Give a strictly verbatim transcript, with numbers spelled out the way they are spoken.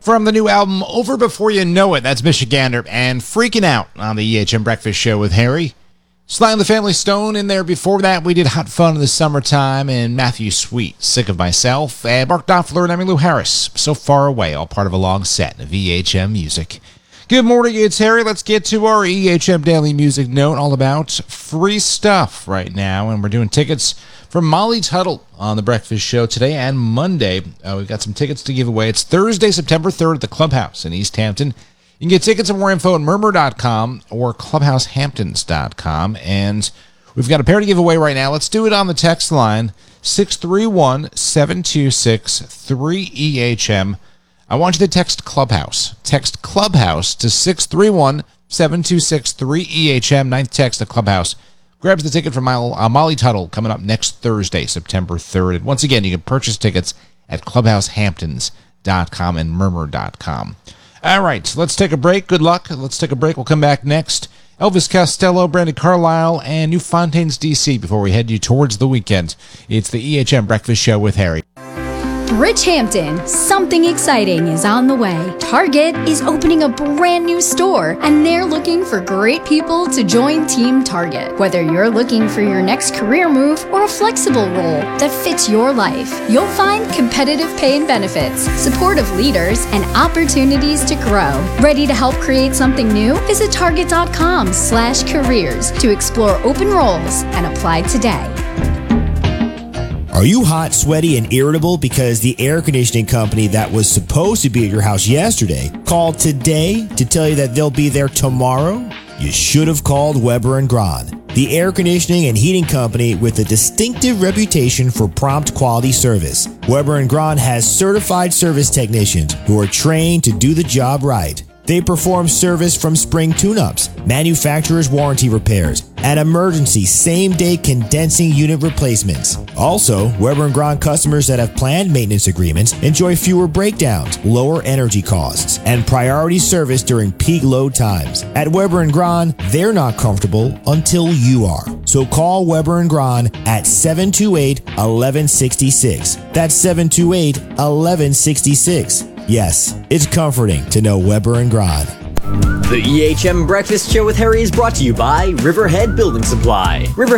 From the new album Over Before You Know It, that's Michigander and Freaking Out on the E H M Breakfast Show with Harry. Sly and the Family Stone in there. Before that, we did Hot Fun in the Summertime and Matthew Sweet, Sick of Myself, and Mark Knopfler and Emmylou Harris, So Far Away, all part of a long set of E H M music. Good morning, it's Harry. Let's get to our E H M Daily Music Note, all about free stuff right now. And we're doing tickets for Molly Tuttle on the Breakfast Show today and Monday. Uh, we've got some tickets to give away. It's Thursday, September third at the Clubhouse in East Hampton. You can get tickets and more info at murmur dot com or clubhouse hamptons dot com. And we've got a pair to give away right now. Let's do it on the text line, six three one, seven two six, three E H M. I want you to text Clubhouse. Text Clubhouse to six three one, seven two six, three E H M. Ninth text to Clubhouse grabs the ticket from uh, Molly Tuttle coming up next Thursday, September third. And once again, you can purchase tickets at clubhouse hamptons dot com and murmur dot com. All right, let's take a break. Good luck. Let's take a break. We'll come back next. Elvis Costello, Brandi Carlile, and New Fontaines, D C before we head you towards the weekend. It's the E H M Breakfast Show with Harry. Bridgehampton, something exciting is on the way. Target is opening a brand new store, and they're looking for great people to join Team Target. Whether you're looking for your next career move or a flexible role that fits your life, you'll find competitive pay and benefits, supportive leaders, and opportunities to grow. Ready to help create something new? Visit target dot com slash careers to explore open roles and apply today. Are you hot, sweaty, and irritable because the air conditioning company that was supposed to be at your house yesterday called today to tell you that they'll be there tomorrow? You should have called Weber and Gron, the air conditioning and heating company with a distinctive reputation for prompt quality service. Weber and Gron has certified service technicians who are trained to do the job right. They perform service from spring tune-ups, manufacturer's warranty repairs, and emergency same-day condensing unit replacements. Also, Weber and Gron customers that have planned maintenance agreements enjoy fewer breakdowns, lower energy costs, and priority service during peak load times. At Weber and Gron, they're not comfortable until you are. So call Weber and Gron at seven two eight, one one six six. That's seven two eight, one one six six. Yes, it's comforting to know Weber and Gron. The E H M Breakfast Show with Harry is brought to you by Riverhead Building Supply. River